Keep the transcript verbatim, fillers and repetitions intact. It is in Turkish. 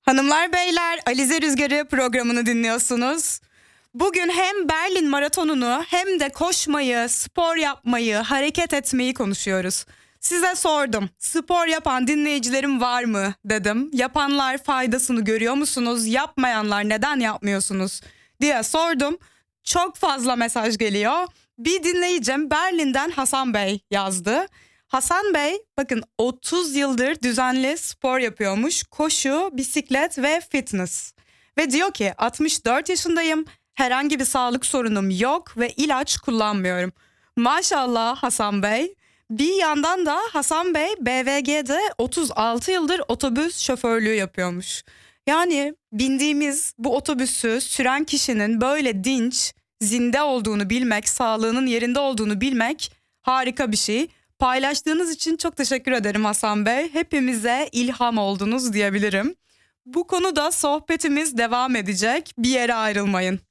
Hanımlar beyler, Alize Rüzgarı programını dinliyorsunuz. Bugün hem Berlin Maratonu'nu hem de koşmayı, spor yapmayı, hareket etmeyi konuşuyoruz. Size sordum, spor yapan dinleyicilerim var mı dedim. Yapanlar faydasını görüyor musunuz? Yapmayanlar neden yapmıyorsunuz diye sordum. Çok fazla mesaj geliyor. Bir dinleyicim Berlin'den Hasan Bey yazdı. Hasan Bey bakın otuz yıldır düzenli spor yapıyormuş. Koşu, bisiklet ve fitness. Ve diyor ki altmış dört yaşındayım. Herhangi bir sağlık sorunum yok ve ilaç kullanmıyorum. Maşallah Hasan Bey. Bir yandan da Hasan Bey B V G'de otuz altı yıldır otobüs şoförlüğü yapıyormuş. Yani bindiğimiz bu otobüsü süren kişinin böyle dinç, zinde olduğunu bilmek, sağlığının yerinde olduğunu bilmek harika bir şey. Paylaştığınız için çok teşekkür ederim Hasan Bey. Hepimize ilham oldunuz diyebilirim. Bu konuda sohbetimiz devam edecek. Bir yere ayrılmayın.